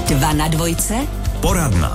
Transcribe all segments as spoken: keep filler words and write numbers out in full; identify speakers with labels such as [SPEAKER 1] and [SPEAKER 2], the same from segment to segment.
[SPEAKER 1] Dva na dvojce.
[SPEAKER 2] Poradna.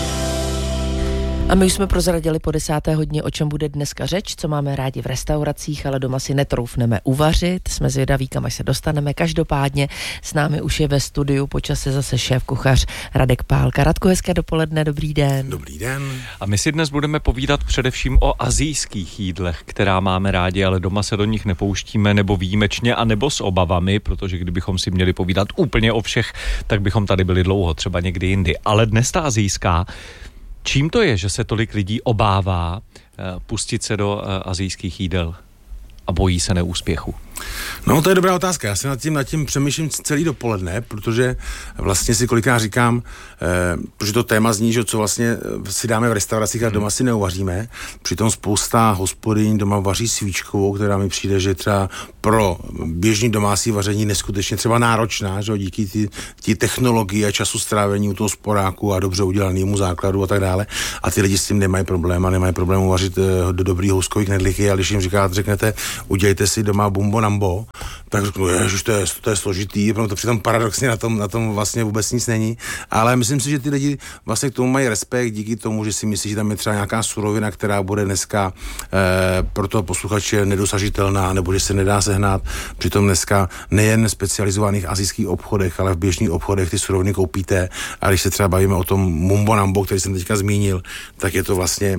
[SPEAKER 3] A my už jsme prozradili po desáté hodině, o čem bude dneska řeč, co máme rádi v restauracích, ale doma si netroufneme uvařit. Jsme zvědaví, kam až se dostaneme. Každopádně s námi už je ve studiu po čase zase šéf-kuchař Radek Pálka. Radku, hezké dopoledne, dobrý den.
[SPEAKER 4] Dobrý den.
[SPEAKER 5] A my si dnes budeme povídat především o asijských jídlech, která máme rádi, ale doma se do nich nepouštíme, nebo výjimečně, a nebo s obavami, protože kdybychom si měli povídat úplně o všech, tak bychom tady byli dlouho, třeba někdy jindy. Ale dnes ta asijská. Čím to je, že se tolik lidí obává uh, pustit se do uh, asijských jídel a bojí se neúspěchu?
[SPEAKER 4] No, to je dobrá otázka. Já se nad tím, nad tím přemýšlím celý dopoledne, protože vlastně si kolikrát říkám, eh, protože to téma zní, že co vlastně si dáme v restauracích a doma si neuvaříme. Přitom spousta hospodyň doma vaří svíčkovou, která mi přijde, že třeba pro běžný domácí vaření neskutečně třeba náročná, že díky ty, ty technologii a času strávení u toho sporáku a dobře udělanému základu a tak dále. A ty lidi s tím nemají problém a nemají problém uvařit eh, do dobrý houskový knedlíky, a když jim říkáte, řeknete, udělejte si doma bumbo nambo, tak řeknu, ježiš, to je, to je složitý, protože to přitom paradoxně na tom, na tom vlastně vůbec nic není, ale myslím si, že ty lidi vlastně k tomu mají respekt díky tomu, že si myslí, že tam je třeba nějaká surovina, která bude dneska eh, pro toho posluchače nedosažitelná, nebo že se nedá sehnat. Přitom dneska nejen v specializovaných asijských obchodech, ale v běžných obchodech ty suroviny koupíte, a když se třeba bavíme o tom mumbo nambo, který jsem teďka zmínil, tak je to vlastně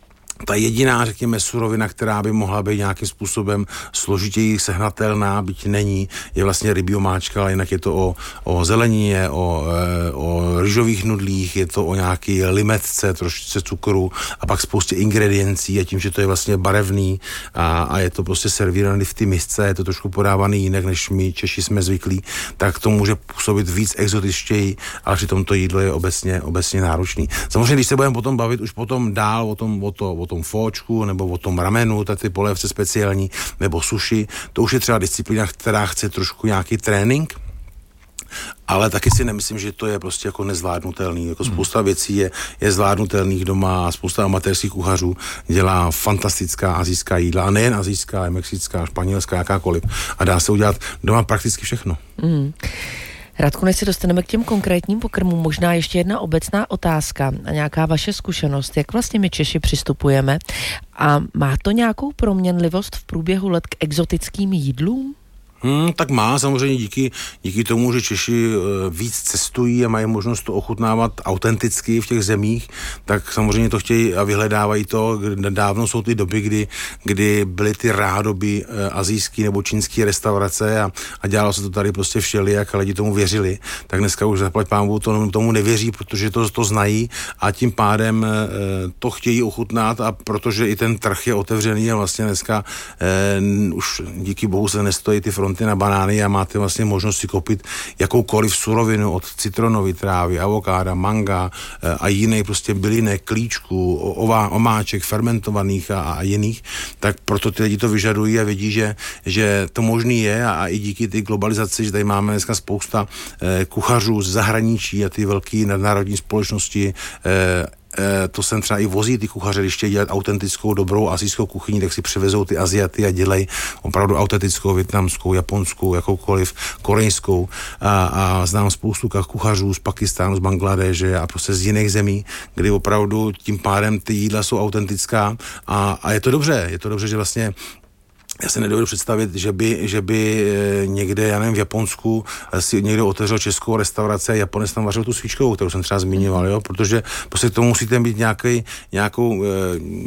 [SPEAKER 4] ta jediná, řekněme, surovina, která by mohla být nějakým způsobem složitěji sehnatelná, byť není, je vlastně rybí omáčka, ale jinak je to o, o zelenině, o, o rýžových nudlích, je to o nějaký limetce, trošičce cukru a pak spoustě ingrediencí, a tím, že to je vlastně barevný a, a je to prostě servírovaný v ty misce, je to trošku podávaný jinak, než my Češi jsme zvyklí, tak to může působit víc exotičtěji, ale přitom to jídlo je obecně, obecně náročný. Samozřejmě, když se budeme potom bavit už potom dál o tom, o to, o tom fóčku, nebo o tom ramenu, ty polévce speciální, nebo sushi, to už je třeba disciplína, která chce trošku nějaký trénink, ale taky si nemyslím, že to je prostě jako nezvládnutelný. Jako spousta věcí je, je zvládnutelných doma a spousta amatérských kuchařů dělá fantastická asijská jídla, a nejen asijská, ale mexická, španělská, jakákoliv. A dá se udělat doma prakticky všechno.
[SPEAKER 3] Mm. Radku, než se dostaneme k těm konkrétním pokrmům, možná ještě jedna obecná otázka a nějaká vaše zkušenost. Jak vlastně my Češi přistupujeme a má to nějakou proměnlivost v průběhu let k exotickým jídlům?
[SPEAKER 4] Hmm, tak má, samozřejmě díky, díky tomu, že Češi víc cestují a mají možnost to ochutnávat autenticky v těch zemích, tak samozřejmě to chtějí a vyhledávají to. Dávno jsou ty doby, kdy, kdy byly ty rádoby asijský nebo čínský restaurace a, a dělalo se to tady prostě všelijak a lidi tomu věřili. Tak dneska už zaplať pánbůh to, tomu nevěří, protože to, to znají a tím pádem e, to chtějí ochutnat, a protože i ten trh je otevřený a vlastně dneska e, už díky bohu se nestojí ty fronty na banány a máte vlastně možnost si koupit jakoukoliv surovinu od citronové trávy, avokáda, manga a jiných prostě bylinek, klíčků, ová, omáček, fermentovaných a, a jiných, tak proto ty lidi to vyžadují a vidí, že, že to možný je, a, a i díky té globalizaci, že tady máme dneska spousta eh, kuchařů z zahraničí a ty velké nadnárodní společnosti eh, to sem třeba i vozí ty kuchaře, když chtějí dělat autentickou, dobrou asijskou kuchyni, tak si přivezou ty Aziaty a dělají opravdu autentickou, vietnamskou, japonskou, jakoukoliv, korejskou. A, a znám spoustu kuchařů z Pakistánu, z Bangladéše a prostě z jiných zemí, kdy opravdu tím pádem ty jídla jsou autentická, a, a je to dobře, je to dobře, že vlastně já se nedovedu představit, že by, že by někde, já nevím, v Japonsku si někdo otevřel českou restauraci a Japonec tam vařil tu svíčkovou, kterou jsem třeba zmiňoval, jo? Protože prostě to musíte mít nějaký, nějakou e,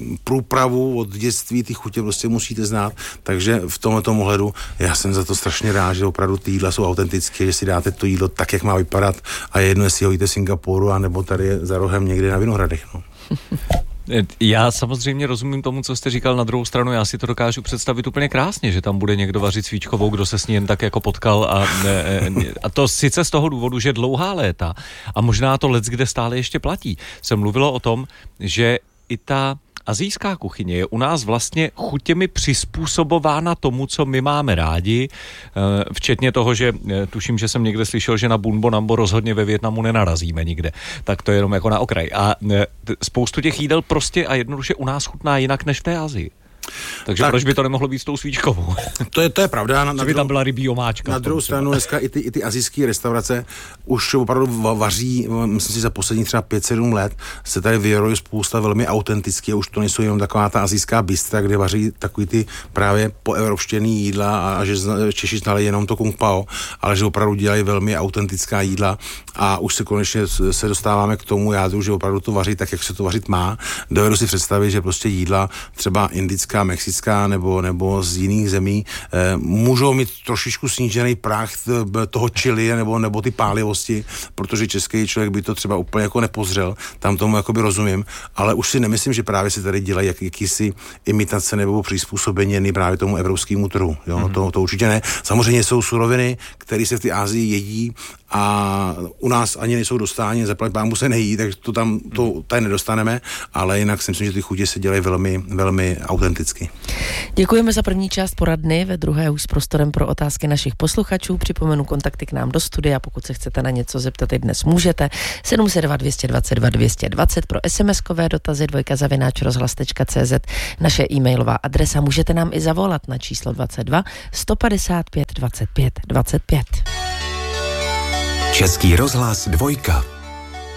[SPEAKER 4] průpravu od dětství, ty chutě prostě musíte znát, takže v tomto ohledu já jsem za to strašně rád, že opravdu ty jídla jsou autentické, že si dáte to jídlo tak, jak má vypadat, a je jedno, jestli ho jíte v Singapuru, anebo tady za rohem někde na Vinohradech, no.
[SPEAKER 5] Já samozřejmě rozumím tomu, co jste říkal, na druhou stranu já si to dokážu představit úplně krásně, že tam bude někdo vařit svíčkovou, kdo se s ní jen tak jako potkal, a, a to sice z toho důvodu, že dlouhá léta a možná to leckde stále ještě platí, se mluvilo o tom, že i ta asijská kuchyně je u nás vlastně chutěmi přizpůsobována tomu, co my máme rádi, včetně toho, že tuším, že jsem někde slyšel, že na bumbo nambo rozhodně ve Vietnamu nenarazíme nikde. Tak to je jenom jako na okraj. A spoustu těch jídel prostě a jednoduše u nás chutná jinak než v té Asii. Takže tak, proč by to nemohlo být s tou svíčkovou?
[SPEAKER 4] To je, to je pravda. Na,
[SPEAKER 5] na by tam byla rybí omáčka.
[SPEAKER 4] Na druhou stranu dneska i ty, i ty asijské restaurace už opravdu vaří, myslím si za poslední třeba pět sedm let, se tady vyjoruje spousta velmi autentické, už to nejsou jenom taková ta asijská bystra, kde vaří takový ty právě poevropštěný jídla a, a že Češi znali jenom to kung pao, ale že opravdu dělají velmi autentická jídla a už se konečně se dostáváme k tomu jádru, že opravdu to vaří tak, jak se to vařit má. Dovedu si představit, že prostě jídla třeba indická, mexická nebo, nebo z jiných zemí eh, můžou mít trošičku snížený práh toho chili nebo, nebo ty pálivosti, protože český člověk by to třeba úplně jako nepozřel, tam tomu jakoby rozumím, ale už si nemyslím, že právě se tady dělají jak, jakýsi imitace nebo přizpůsobení právě tomu evropskému trhu. Jo? Mm-hmm. To, to určitě ne. Samozřejmě jsou suroviny, které se v té Asii jedí a u nás ani nejsou dostáni, zaplať pámu se nejí, takže to tam to tady nedostaneme, ale jinak si myslím, že ty chutě se dělají velmi, velmi autenticky.
[SPEAKER 3] Děkujeme za první část poradny, ve druhé už s prostorem pro otázky našich posluchačů. Připomenu kontakty k nám do studia, pokud se chcete na něco zeptat, i dnes můžete. sedm set dva, dvě dva dva, dvě dva nula pro SMSkové dotazy dvojka zavináč rozhlas tečka cé zet. Naše e-mailová adresa, můžete nám i zavolat na číslo dvacet dva, sto padesát pět, dvacet pět, dvacet pět.
[SPEAKER 1] Český rozhlas dvojka.